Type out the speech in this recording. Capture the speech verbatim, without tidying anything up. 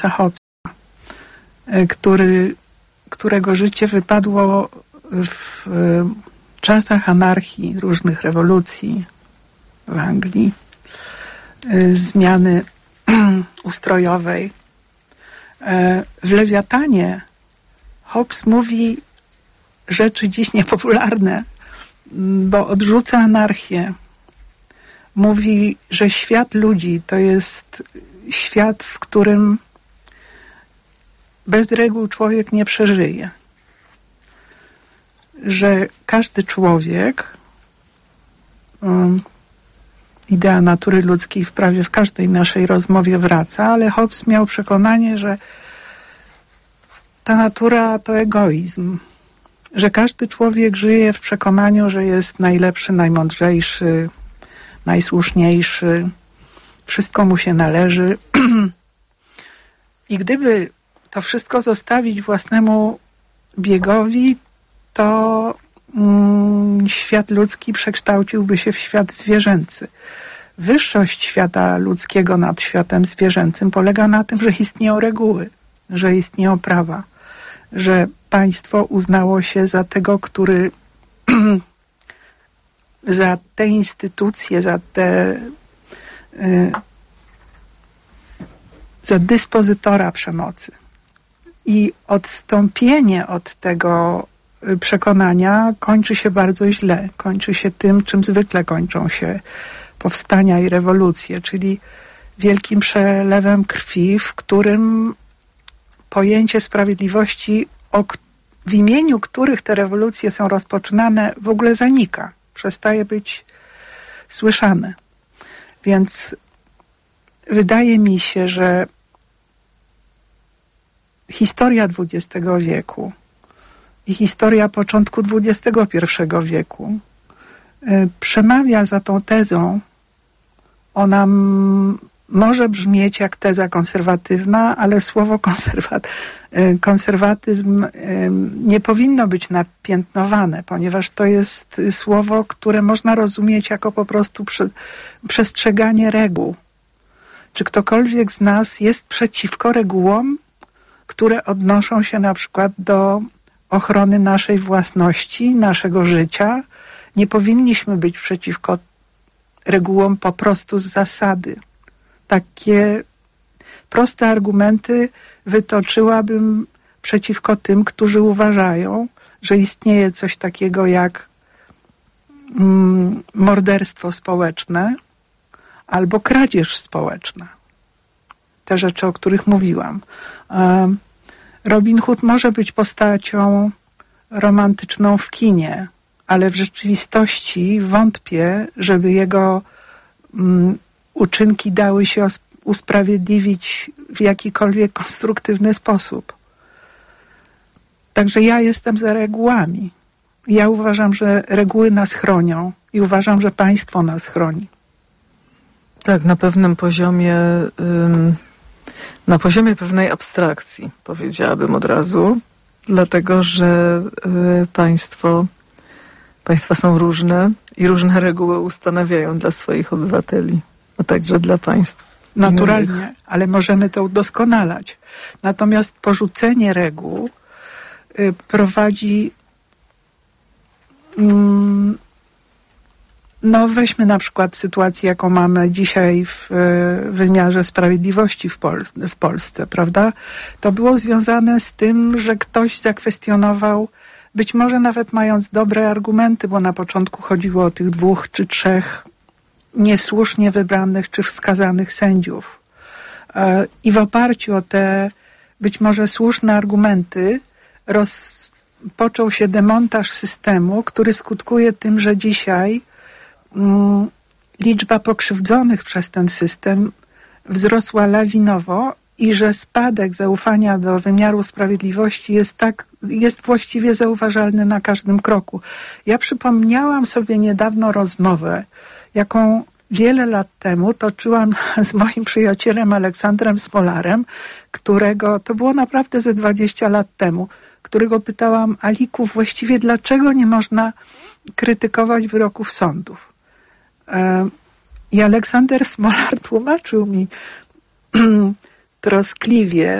Hobbesa, który, którego życie wypadło w czasach anarchii, różnych rewolucji w Anglii, zmiany ustrojowej. W Lewiatanie Hobbes mówi rzeczy dziś niepopularne, bo odrzuca anarchię. Mówi, że świat ludzi to jest świat, w którym bez reguł człowiek nie przeżyje. Że każdy człowiek, um, idea natury ludzkiej w prawie w każdej naszej rozmowie wraca, ale Hobbes miał przekonanie, że ta natura to egoizm. Że każdy człowiek żyje w przekonaniu, że jest najlepszy, najmądrzejszy, najsłuszniejszy. Wszystko mu się należy. I gdyby to wszystko zostawić własnemu biegowi, to mm, świat ludzki przekształciłby się w świat zwierzęcy. Wyższość świata ludzkiego nad światem zwierzęcym polega na tym, że istnieją reguły, że istnieją prawa, że państwo uznało się za tego, który za te instytucje, za te y, za dyspozytora przemocy. I odstąpienie od tego przekonania kończy się bardzo źle. Kończy się tym, czym zwykle kończą się powstania i rewolucje, czyli wielkim przelewem krwi, w którym pojęcie sprawiedliwości, o, w imieniu których te rewolucje są rozpoczynane, w ogóle zanika. Przestaje być słyszane. Więc wydaje mi się, że historia dwudziestego wieku i historia początku dwudziestego pierwszego wieku y, przemawia za tą tezą. Ona m, może brzmieć jak teza konserwatywna, ale słowo konserwat, y, konserwatyzm y, nie powinno być napiętnowane, ponieważ to jest słowo, które można rozumieć jako po prostu prze, przestrzeganie reguł. Czy ktokolwiek z nas jest przeciwko regułom, które odnoszą się na przykład do ochrony naszej własności, naszego życia? Nie powinniśmy być przeciwko regułom po prostu z zasady. Takie proste argumenty wytoczyłabym przeciwko tym, którzy uważają, że istnieje coś takiego jak mm, morderstwo społeczne albo kradzież społeczna. Te rzeczy, o których mówiłam. Robin Hood może być postacią romantyczną w kinie, ale w rzeczywistości wątpię, żeby jego um, uczynki dały się usprawiedliwić w jakikolwiek konstruktywny sposób. Także ja jestem za regułami. Ja uważam, że reguły nas chronią i uważam, że państwo nas chroni. Tak, na pewnym poziomie, na poziomie pewnej abstrakcji, powiedziałabym od razu, dlatego że państwo, państwa są różne i różne reguły ustanawiają dla swoich obywateli, a także dla państw. Naturalnie, innych. Ale możemy to udoskonalać. Natomiast porzucenie reguł prowadzi... Mm, No weźmy na przykład sytuację, jaką mamy dzisiaj w wymiarze sprawiedliwości w, Pol- w Polsce, prawda? To było związane z tym, że ktoś zakwestionował, być może nawet mając dobre argumenty, bo na początku chodziło o tych dwóch czy trzech niesłusznie wybranych czy wskazanych sędziów. I w oparciu o te być może słuszne argumenty rozpoczął się demontaż systemu, który skutkuje tym, że dzisiaj liczba pokrzywdzonych przez ten system wzrosła lawinowo i że spadek zaufania do wymiaru sprawiedliwości jest tak, jest właściwie zauważalny na każdym kroku. Ja przypomniałam sobie niedawno rozmowę, jaką wiele lat temu toczyłam z moim przyjacielem Aleksandrem Smolarem, którego, to było naprawdę ze dwadzieścia lat temu, którego pytałam: Aliku, właściwie dlaczego nie można krytykować wyroków sądów? I Aleksander Smolar tłumaczył mi, troskliwie